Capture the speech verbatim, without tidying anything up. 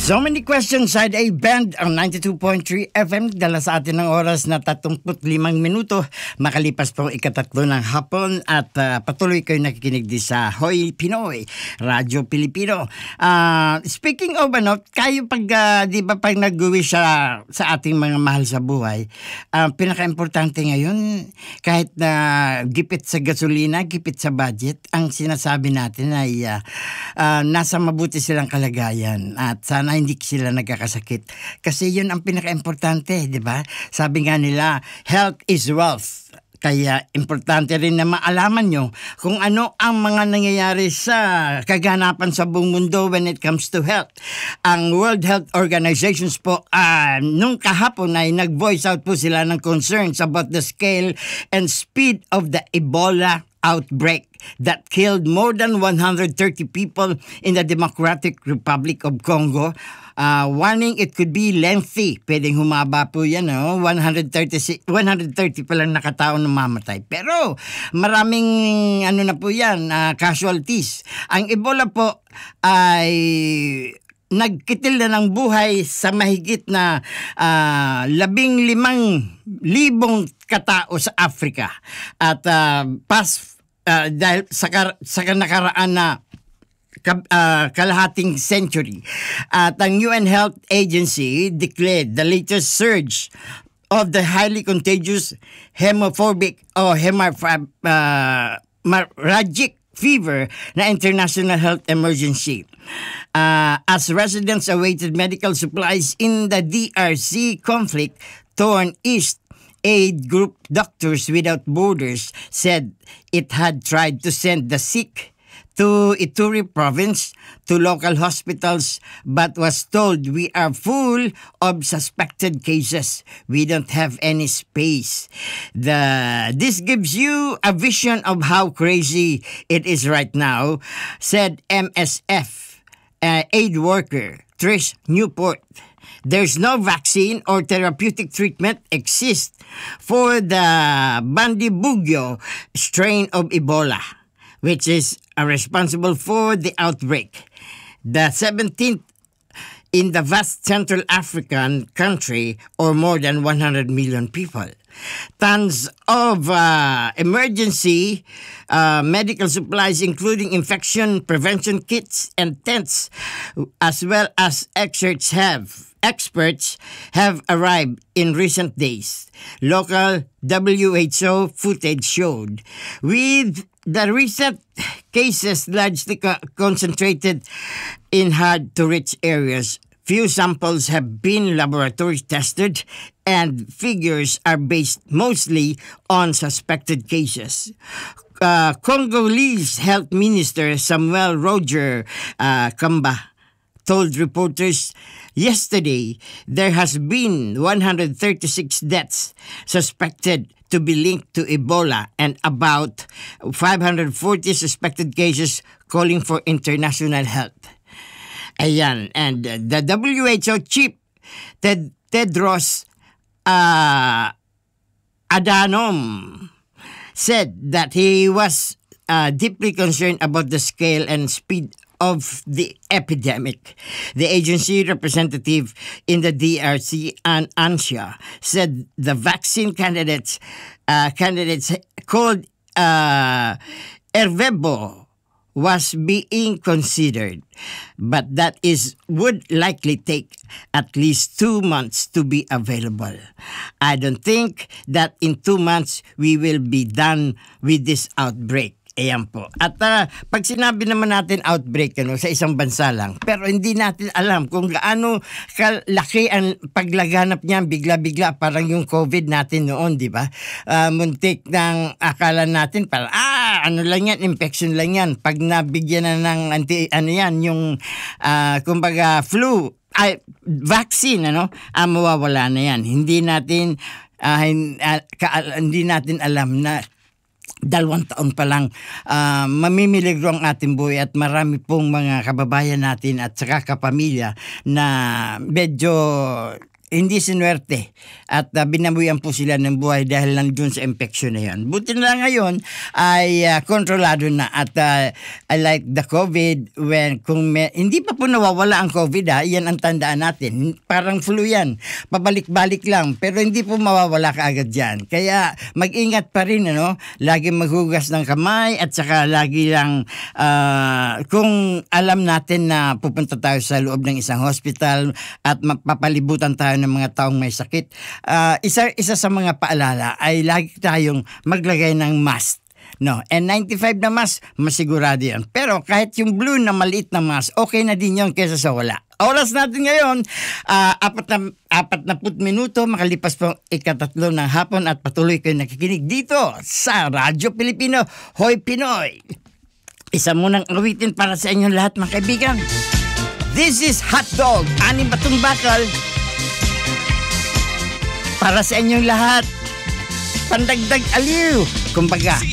So many questions, side A band ang ninety-two point three F M. Dala sa atin ng oras na tatlumpu't limang minuto. Makalipas po ikatatlo ng hapon at uh, patuloy kayo nakikinig di sa Hoy Pinoy, Radyo Pilipino. Uh, speaking of ano, kayo pag, uh, di ba pag nag-uwi sa, sa ating mga mahal sa buhay, ang uh, pinaka-importante ngayon, kahit na gipit sa gasolina, gipit sa budget, ang sinasabi natin ay uh, uh, nasa mabuti silang kalagayan at sana hindi sila nagkakasakit. Kasi yun ang pinaka-importante, di ba? Sabi nga nila, health is wealth. Kaya importante rin na maalaman nyo kung ano ang mga nangyayari sa kaganapan sa buong mundo when it comes to health. Ang World Health Organization po, uh, nung kahapon ay nag-voice out po sila ng concerns about the scale and speed of the Ebola outbreak that killed more than one hundred thirty people in the Democratic Republic of Congo. Uh, warning it could be lengthy. Pwedeng humaba po yan, no? one hundred thirty, one hundred thirty pa lang nakatao na mamatay. Pero maraming ano na po yan, uh, casualties. Ang Ebola po ay nagkitil na ng buhay sa mahigit na uh, labing limang libong katao sa Africa. At uh, past Uh, dahil sa, kar- sa nakaraan na ka- uh, kalahating century. At ang U N Health Agency declared the latest surge of the highly contagious hemophobic or hemorrhagic uh, fever na international health emergency. Uh, as residents awaited medical supplies in the D R C conflict-torn east, aid group Doctors Without Borders said it had tried to send the sick to Ituri province to local hospitals but was told we are full of suspected cases. We don't have any space. The this gives you a vision of how crazy it is right now, said M S F uh, aid worker Trish Newport. There's no vaccine or therapeutic treatment exists for the Bandibugyo strain of Ebola, which is uh, responsible for the outbreak. The seventeenth in the vast Central African country, or more than one hundred million people. Tons of uh, emergency uh, medical supplies, including infection prevention kits and tents, as well as experts have experts have arrived in recent days. Local W H O footage showed, with the recent cases largely co- concentrated in hard-to-reach areas, few samples have been laboratory tested and figures are based mostly on suspected cases. Uh, Congolese Health Minister Samuel Roger uh, Kamba told reporters yesterday there has been one hundred thirty-six deaths suspected to be linked to Ebola and about five hundred forty suspected cases, calling for international help. Ayan, and uh, the W H O chief Ted, Tedros uh, Adhanom said that he was uh, deeply concerned about the scale and speed of the epidemic. The agency representative in the D R C, Ann Ansha, said the vaccine candidates uh, candidates called uh, Ervebo was being considered, but that is would likely take at least two months to be available. I don't think that in two months we will be done with this outbreak. Ayan po. At uh, pag sinabi naman natin outbreak ano, sa isang bansa lang, pero hindi natin alam kung gaano kalaki ang paglaganap niya bigla-bigla, parang yung COVID natin noon, di ba? Uh, muntik ng akala natin, parang, ah, ano lang yan, infection lang yan. Pag nabigyan na ng anti, ano yan, yung, uh, kumbaga, flu, ay, vaccine, ano, ah, mawawala na yan. Hindi natin, uh, hindi, uh, ka, hindi natin alam na dalawang taon pa lang uh, mamimiligro ang ating buhay at marami pong mga kababayan natin at saka kapamilya na medyo hindi sinuwerte at uh, binabuyan po sila ng buhay dahil nandun sa infection na yan. Buti na lang ngayon ay uh, kontrolado na at uh, I like the COVID when kung may, hindi pa po nawawala ang COVID ha, yan ang tandaan natin. Parang flu yan. Pabalik-balik lang pero hindi po mawawala kaagad yan. Kaya mag-ingat pa rin ano, lagi maghugas ng kamay at saka lagi lang uh, kung alam natin na pupunta tayo sa loob ng isang hospital at mapapalibutan tayo ng mga taong may sakit. Uh, isa, isa sa mga paalala ay lagi tayong maglagay ng mask. No, N ninety-five na mask, masigurado yan. Pero kahit yung blue na maliit na mask, okay na din yun kaysa sa wala. Oras natin ngayon, uh, apat na, apat na put minuto, makalipas po ikatatlo ng hapon at patuloy kayo nakikinig dito sa Radyo Pilipino, Hoy Pinoy. Isa munang awitin para sa inyong lahat mga kaibigan. This is Hot Dog, anim batong bakal. Para sa inyong lahat, pandagdag aliw. Kumbaga,